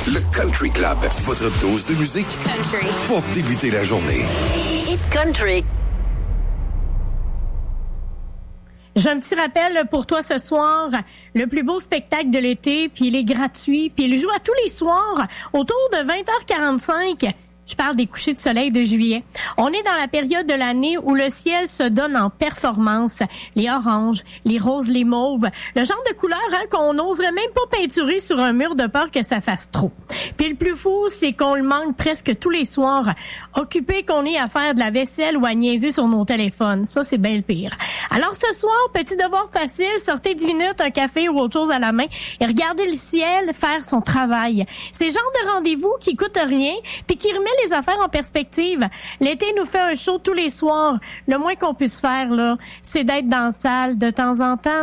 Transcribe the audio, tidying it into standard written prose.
Le Country Club, votre dose de musique Country pour débuter la journée. Hit Country. J'ai un petit rappel pour toi ce soir, le plus beau spectacle de l'été, puis il est gratuit, puis il joue à tous les soirs autour de 20h45. Je parle des couchers de soleil de juillet. On est dans la période de l'année où le ciel se donne en performance. Les oranges, les roses, les mauves. Le genre de couleur qu'on n'oserait même pas peinturer sur un mur de peur que ça fasse trop. Puis le plus fou, c'est qu'on le manque presque tous les soirs. Occupé qu'on est à faire de la vaisselle ou à niaiser sur nos téléphones. Ça, c'est bien le pire. Alors ce soir, petit devoir facile, sortez 10 minutes, un café ou autre chose à la main et regardez le ciel faire son travail. C'est le genre de rendez-vous qui coûte rien puis qui remet les affaires en perspective. L'été nous fait un show tous les soirs. Le moins qu'on puisse faire, là, c'est d'être dans la salle de temps en temps,